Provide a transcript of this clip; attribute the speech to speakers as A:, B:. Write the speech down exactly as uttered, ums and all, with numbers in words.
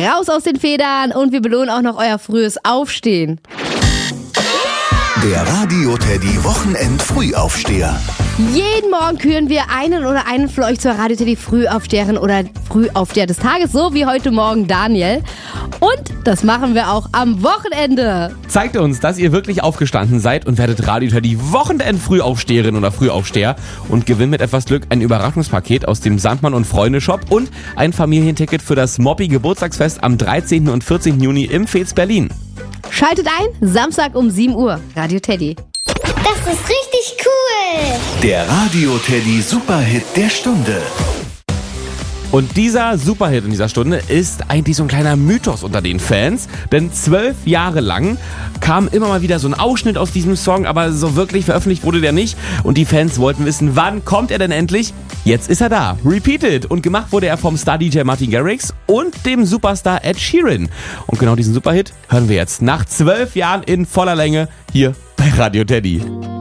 A: raus aus den Federn und wir belohnen auch noch euer frühes Aufstehen.
B: Der Radio Teddy Wochenend-Frühaufsteher.
A: Jeden Morgen küren wir einen oder einen von euch zur Radio Teddy Frühaufsteherin oder Frühaufsteher des Tages, so wie heute Morgen Daniel. Und das machen wir auch am Wochenende.
C: Zeigt uns, dass ihr wirklich aufgestanden seid und werdet Radio Teddy Wochenend-Frühaufsteherin oder Frühaufsteher und gewinnt mit etwas Glück ein Überraschungspaket aus dem Sandmann und Freunde Shop und ein Familienticket für das Moppi Geburtstagsfest am dreizehnten und vierzehnten Juni im Fez Berlin.
A: Schaltet ein, Samstag um sieben Uhr, Radio Teddy.
D: Das ist richtig cool.
B: Der Radio Teddy Superhit der Stunde.
C: Und dieser Superhit in dieser Stunde ist eigentlich so ein kleiner Mythos unter den Fans, denn zwölf Jahre lang kam immer mal wieder so ein Ausschnitt aus diesem Song, aber so wirklich veröffentlicht wurde der nicht und die Fans wollten wissen, wann kommt er denn endlich? Jetzt ist er da, Repeated, und gemacht wurde er vom Star-D J Martin Garrix und dem Superstar Ed Sheeran. Und genau diesen Superhit hören wir jetzt nach zwölf Jahren in voller Länge hier bei Radio Teddy.